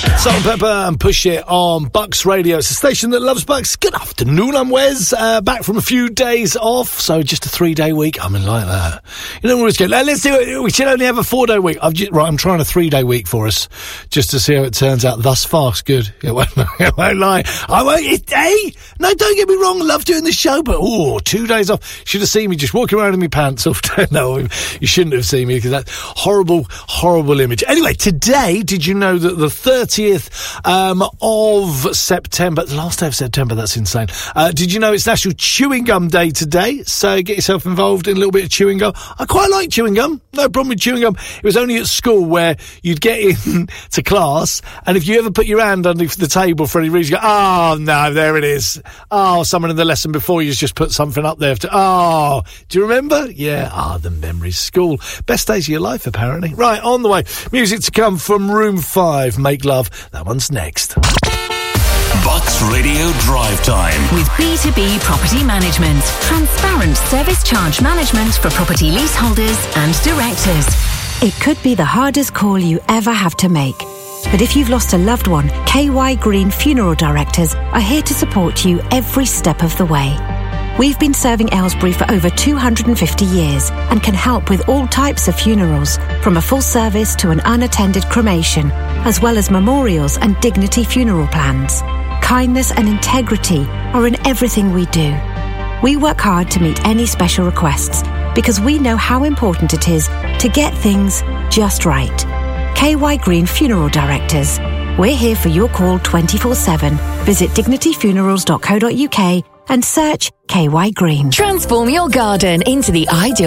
Salt and Pepper and Push It on Bucks Radio. It's a station that loves Bucks. Good afternoon, I'm Wes. Back from a few days off, so just a 3-day week. I mean, like that. You know, let's do it. We should only have a 4-day week. I'm trying a 3-day week for us, just to see how it turns out. Thus far, it's good. It won't lie. No, don't get me wrong. I love doing the show, but 2 days off. Should have seen me just walking around in my pants off. No, you shouldn't have seen me, because that's horrible, horrible image. Anyway, today, did you know that the 30th of September, the last day of September, that's insane. Did you know it's National Chewing Gum Day today? So get yourself involved in a little bit of chewing gum. I quite like chewing gum. No problem with chewing gum. It was only at school where you'd get in to class, and if you ever put your hand underneath the table for any reason, you go, oh, no, there it is. Oh, someone in the lesson before you's just put something up there. Do you remember? Yeah, the memories. School. Best days of your life, apparently. Right, on the way. Music to come from Room 5, Make Love. That one's next. Bucks Radio Drive Time. With B2B Property Management. Transparent service charge management for property leaseholders and directors. It could be the hardest call you ever have to make. But if you've lost a loved one, KY Green Funeral Directors are here to support you every step of the way. We've been serving Aylesbury for over 250 years and can help with all types of funerals, from a full service to an unattended cremation, as well as memorials and dignity funeral plans. Kindness and integrity are in everything we do. We work hard to meet any special requests because we know how important it is to get things just right. KY Green Funeral Directors. We're here for your call 24/7. Visit dignityfunerals.co.uk and search KY Green. Transform your garden into the ideal